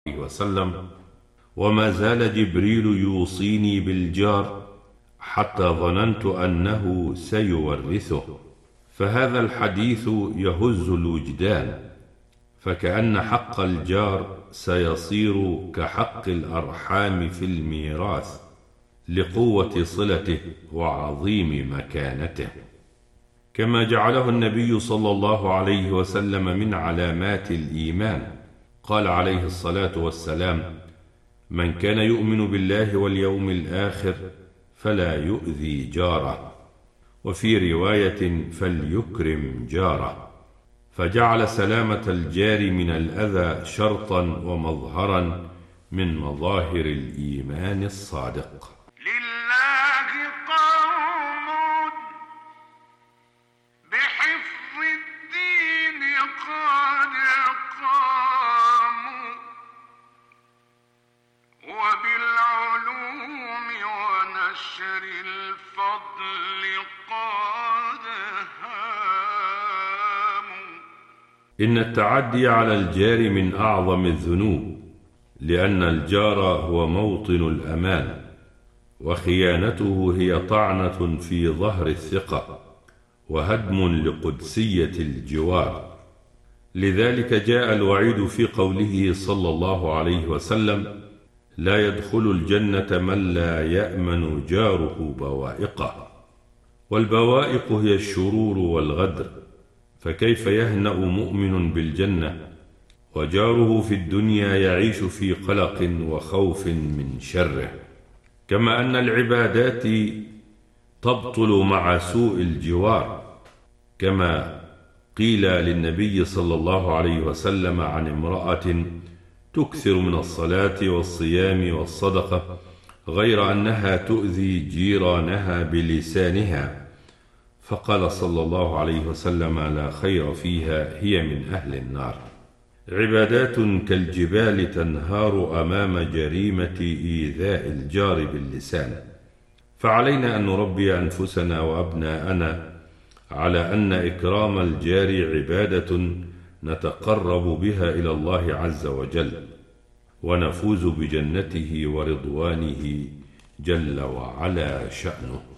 وسلم: وما زال جبريل يوصيني بالجار حتى ظننت أنه سيورثه. فهذا الحديث يهز الوجدان، فكأن حق الجار سيصير كحق الأرحام في الميراث لقوة صلته وعظيم مكانته، كما جعله النبي صلى الله عليه وسلم من علامات الإيمان. قال عليه الصلاة والسلام: من كان يؤمن بالله واليوم الآخر فلا يؤذي جاره، وفي رواية: فليكرم جاره. فجعل سلامة الجار من الأذى شرطا ومظهرا من مظاهر الإيمان الصادق. لله قوم بحفظ الدين قد قاموا، وبالعلوم ونشر الفضل قد هاموا. إن التعدي على الجار من أعظم الذنوب، لأن الجار هو موطن الأمان، وخيانته هي طعنة في ظهر الثقة وهدم لقدسية الجوار. لذلك جاء الوعيد في قوله صلى الله عليه وسلم: لا يدخل الجنة من لا يأمن جاره بوائقه. والبوائق هي الشرور والغدر، فكيف يهنأ مؤمن بالجنة وجاره في الدنيا يعيش في قلق وخوف من شره؟ كما أن العبادات تبطل مع سوء الجوار، كما قيل للنبي صلى الله عليه وسلم عن امرأة تكثر من الصلاة والصيام والصدقة غير أنها تؤذي جيرانها بلسانها، فقال صلى الله عليه وسلم: لا خير فيها، هي من أهل النار. عبادات كالجبال تنهار أمام جريمة إيذاء الجار باللسان. فعلينا أن نربي أنفسنا وأبناءنا على أن إكرام الجار عبادة نتقرب بها إلى الله عز وجل، ونفوز بجنته ورضوانه جل وعلا شأنه.